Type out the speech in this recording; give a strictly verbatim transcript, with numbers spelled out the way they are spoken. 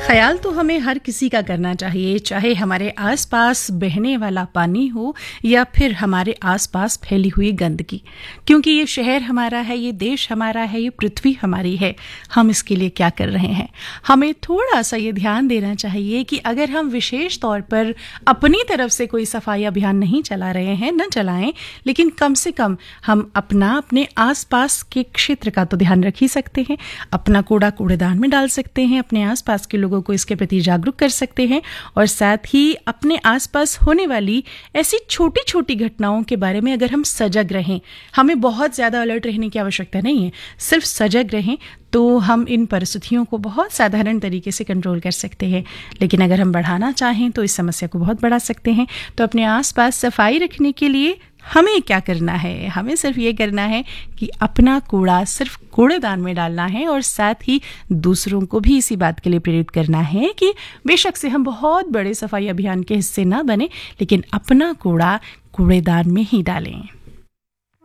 ख्याल तो हमें हर किसी का करना चाहिए, चाहे हमारे आसपास बहने वाला पानी हो या फिर हमारे आसपास फैली हुई गंदगी, क्योंकि ये शहर हमारा है, ये देश हमारा है, ये पृथ्वी हमारी है। हम इसके लिए क्या कर रहे हैं? हमें थोड़ा सा ये ध्यान देना चाहिए कि अगर हम विशेष तौर पर अपनी तरफ से कोई सफाई अभियान नहीं चला रहे हैं, न चलाएं, लेकिन कम से कम हम अपना अपने आसपास के क्षेत्र का तो ध्यान रख ही सकते हैं। अपना कूड़ा कूड़ेदान में डाल सकते हैं, अपने आसपास के लोगों को इसके प्रति जागरूक कर सकते हैं और साथ ही अपने आसपास होने वाली ऐसी छोटी छोटी घटनाओं के बारे में अगर हम सजग रहें, हमें बहुत ज़्यादा अलर्ट रहने की आवश्यकता नहीं है, सिर्फ सजग रहें तो हम इन परिस्थितियों को बहुत साधारण तरीके से कंट्रोल कर सकते हैं। लेकिन अगर हम बढ़ाना चाहें तो इस समस्या को बहुत बढ़ा सकते हैं। तो अपने आसपास सफाई रखने के लिए हमें क्या करना है? हमें सिर्फ ये करना है कि अपना कूड़ा सिर्फ कूड़ेदान में डालना है और साथ ही दूसरों को भी इसी बात के लिए प्रेरित करना है कि बेशक से हम बहुत बड़े सफाई अभियान के हिस्से ना बने, लेकिन अपना कूड़ा कूड़ेदान में ही डालें।